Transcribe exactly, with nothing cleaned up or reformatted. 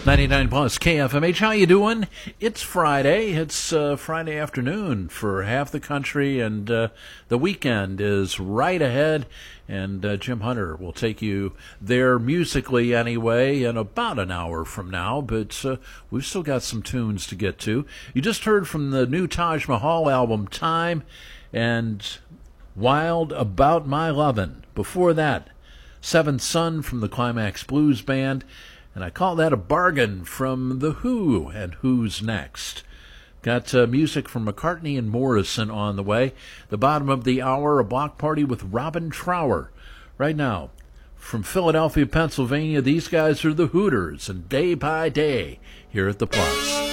ninety-nine plus K F M H. How you doing? It's Friday. It's uh, Friday afternoon for half the country, and uh, the weekend is right ahead. And uh, Jim Hunter will take you there musically anyway in about an hour from now. But uh, we've still got some tunes to get to. You just heard from the new Taj Mahal album, Time, and Wild About My Lovin'. Before that, Seventh Son from the Climax Blues Band. And I call that a bargain from The Who and Who's Next. Got uh, music from McCartney and Morrison on the way. The bottom of the hour, a block party with Robin Trower. Right now, from Philadelphia, Pennsylvania, these guys are the Hooters and Day by Day here at the Plus.